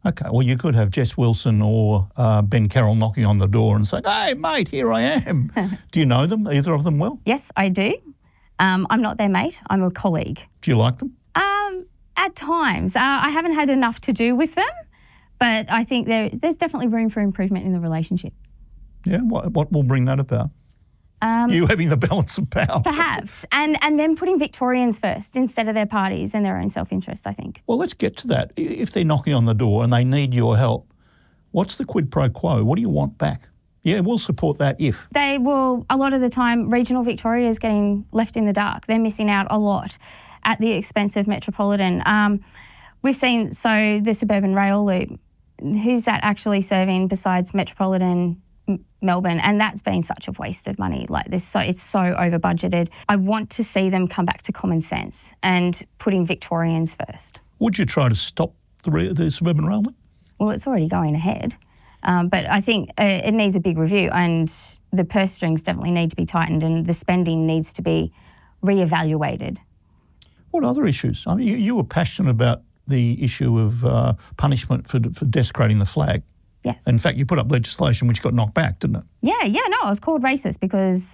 Okay, well, you could have Jess Wilson or Ben Carroll knocking on the door and saying, hey, mate, here I am. Do you know them, either of them well? Yes, I do. I'm not their mate. I'm a colleague. Do you like them? At times. I haven't had enough to do with them, but I think there's definitely room for improvement in the relationship. Yeah, what will bring that about? You having the balance of power. Perhaps. And then putting Victorians first instead of their parties and their own self-interest, I think. Well, let's get to that. If they're knocking on the door and they need your help, what's the quid pro quo? What do you want back? Yeah, we'll support that if. They will, a lot of the time, regional Victoria is getting left in the dark. They're missing out a lot at the expense of metropolitan. We've seen, the suburban rail loop, who's that actually serving besides metropolitan Melbourne? And that's been such a waste of money. It's so over budgeted. I want to see them come back to common sense and putting Victorians first. Would you try to stop the suburban rail link? Well, it's already going ahead. But I think it needs a big review, and the purse strings definitely need to be tightened and the spending needs to be reevaluated. What other issues? I mean, you were passionate about the issue of punishment for desecrating the flag. Yes. In fact, you put up legislation which got knocked back, didn't it? Yeah, no, I was called racist because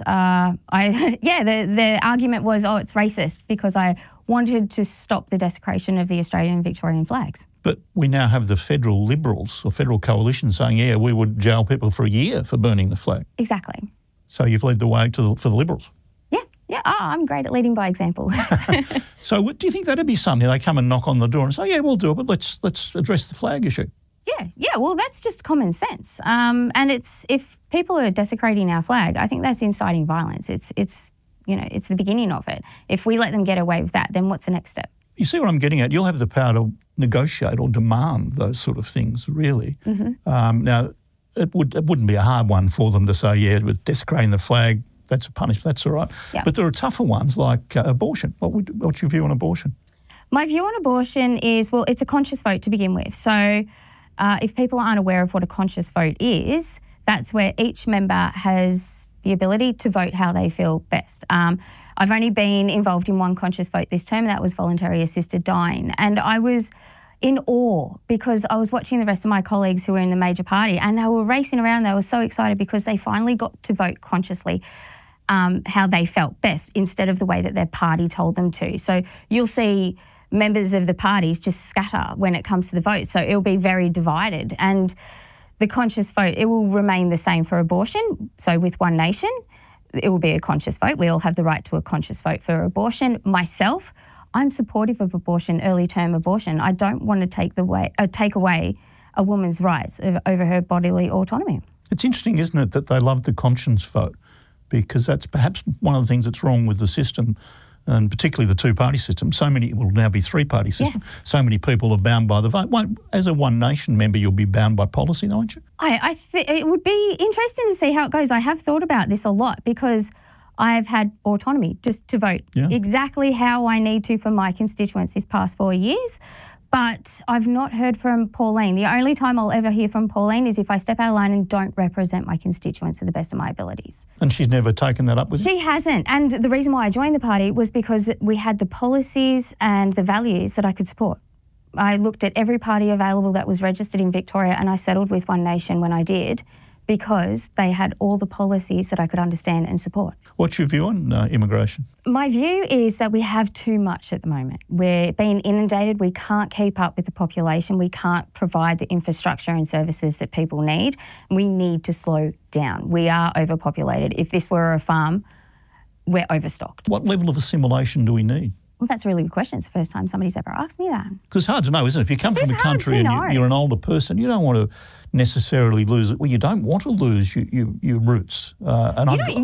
the argument was, it's racist because I wanted to stop the desecration of the Australian and Victorian flags. But we now have the federal Liberals or federal coalition saying, yeah, we would jail people for a year for burning the flag. Exactly. So you've led the way for the Liberals. Yeah, I'm great at leading by example. So do you think that'd be something? They come and knock on the door and say, yeah, we'll do it, but let's address the flag issue. Yeah, well, that's just common sense. And if people are desecrating our flag, I think that's inciting violence. It's the beginning of it. If we let them get away with that, then what's the next step? You see what I'm getting at? You'll have the power to negotiate or demand those sort of things, really. Mm-hmm. Now, it wouldn't be a hard one for them to say, yeah, with desecrating the flag, that's a punishment, that's all right. Yeah. But there are tougher ones like abortion. What's your view on abortion? My view on abortion is, well, it's a conscious vote to begin with. So if people aren't aware of what a conscious vote is, that's where each member has the ability to vote how they feel best. I've only been involved in one conscious vote this term, that was voluntary assisted dying. And I was in awe because I was watching the rest of my colleagues who were in the major party and they were racing around. They were so excited because they finally got to vote consciously how they felt best instead of the way that their party told them to. So you'll see members of the parties just scatter when it comes to the vote. So it'll be very divided. And the conscious vote, it will remain the same for abortion. So with One Nation, it will be a conscious vote. We all have the right to a conscious vote for abortion. Myself, I'm supportive of abortion, early term abortion. I don't want to take away a woman's rights over her bodily autonomy. It's interesting, isn't it, that they love the conscience vote, because that's perhaps one of the things that's wrong with the system, and particularly the two-party system. So many, it will now be three-party system. Yeah. So many people are bound by the vote. As a One Nation member, you'll be bound by policy, won't you? I think it would be interesting to see how it goes. I have thought about this a lot because I've had autonomy just to vote exactly how I need to for my constituents these past 4 years. But I've not heard from Pauline. The only time I'll ever hear from Pauline is if I step out of line and don't represent my constituents to the best of my abilities. And she's never taken that up with you? She hasn't. And the reason why I joined the party was because we had the policies and the values that I could support. I looked at every party available that was registered in Victoria and I settled with One Nation when I did, because they had all the policies that I could understand and support. What's your view on immigration? My view is that we have too much at the moment. We're being inundated. We can't keep up with the population. We can't provide the infrastructure and services that people need. We need to slow down. We are overpopulated. If this were a farm, we're overstocked. What level of assimilation do we need? Well, that's a really good question. It's the first time somebody's ever asked me that. Because it's hard to know, isn't it? If you come from the country and you're an older person, you don't want to necessarily lose it. Well, you don't want to lose your roots. We're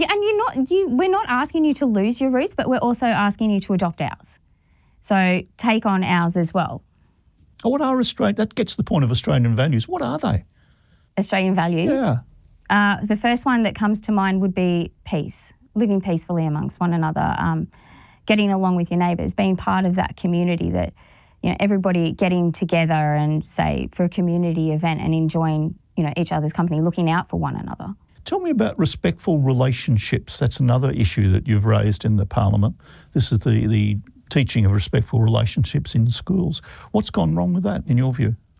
not asking you to lose your roots, but we're also asking you to adopt ours. So take on ours as well. What are that gets the point of Australian values. What are they? Australian values? Yeah. The first one that comes to mind would be peace, living peacefully amongst one another, getting along with your neighbours, being part of that community, that, everybody getting together and, say, for a community event and enjoying, each other's company, looking out for one another. Tell me about respectful relationships. That's another issue that you've raised in the Parliament. This is the teaching of respectful relationships in schools. What's gone wrong with that, in your view?